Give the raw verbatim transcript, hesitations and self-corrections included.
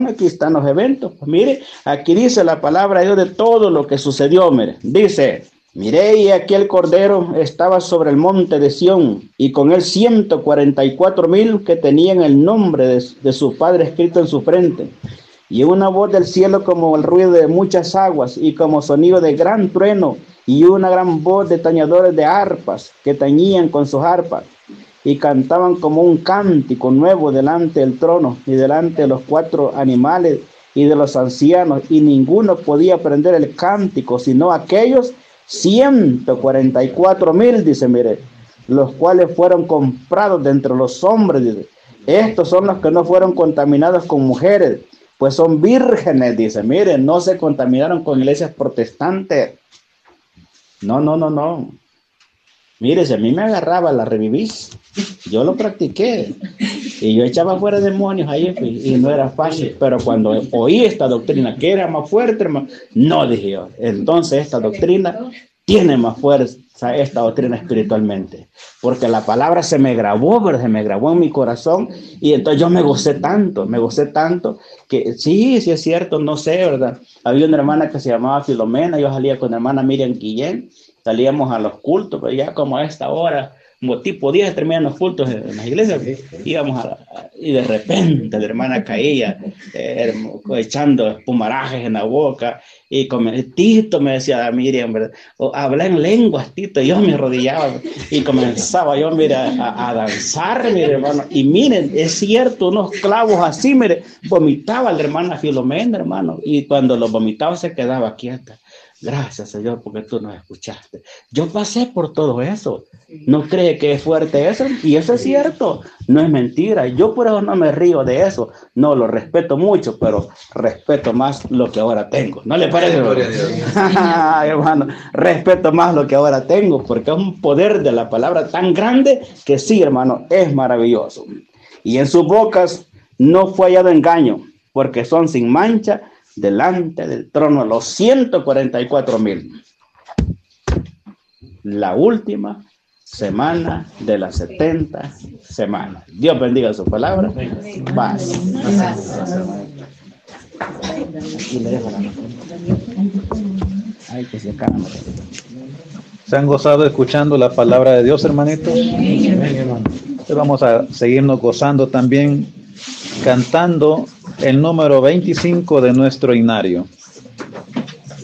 aquí están los eventos. Pues mire, aquí dice la palabra de Dios de todo lo que sucedió, mire. Dice, miré y aquí el Cordero estaba sobre el monte de Sión, y con él ciento cuarenta y cuatro mil que tenían el nombre de, de su Padre escrito en su frente. Y una voz del cielo como el ruido de muchas aguas, y como sonido de gran trueno, y una gran voz de tañedores de arpas, que tañían con sus arpas, y cantaban como un cántico nuevo delante del trono, y delante de los cuatro animales, y de los ancianos, y ninguno podía aprender el cántico, sino aquellos ciento cuarenta y cuatro mil, dice, mire, los cuales fueron comprados de entre los hombres, dice. Estos son los que no fueron contaminados con mujeres, pues son vírgenes, dice. Miren, no se contaminaron con iglesias protestantes. No, no, no, no. Mire, si a mí me agarraba la revivís, yo lo practiqué. Y yo echaba fuera demonios ahí, y no era fácil. Pero cuando oí esta doctrina, que era más fuerte, hermano, no, dije yo. Entonces esta doctrina tiene más fuerza, esta doctrina espiritualmente. Porque la palabra se me grabó, ¿verdad? Se me grabó en mi corazón. Y entonces yo me gocé tanto, me gocé tanto, que sí, sí es cierto, no sé, ¿verdad? Había una hermana que se llamaba Filomena, yo salía con la hermana Miriam Guillén, salíamos a los cultos, pero ya como a esta hora, como tipo diez terminan los cultos en las iglesias, íbamos a, a y de repente la hermana caía eh, echando espumarajes en la boca, y como, Tito, me decía Miriam, ¿verdad? O habla en lenguas, Tito, y yo me arrodillaba y comenzaba yo, mire, a, a danzar, mire, hermano, y miren, es cierto, unos clavos así, mire, vomitaba la hermana Filomena, hermano, y cuando lo vomitaba se quedaba quieta. Gracias, Señor, porque tú nos escuchaste. Yo pasé por todo eso. ¿No cree que es fuerte eso? Y eso es cierto, no es mentira. Yo por eso no me río de eso. No, lo respeto mucho, pero respeto más lo que ahora tengo. ¿No le parece? Hermano, respeto más lo que ahora tengo, porque es un poder de la palabra tan grande que sí, hermano, es maravilloso. Y en sus bocas no fue hallado engaño, porque son sin mancha delante del trono los ciento cuarenta y cuatro mil. La última semana de las setenta semanas. Dios bendiga su palabra. Paz. Aquí le dejo la mano. Ay, que se calma. ¿Se han gozado escuchando la palabra de Dios, hermanitos? Entonces vamos a seguirnos gozando también cantando el número veinticinco de nuestro himnario.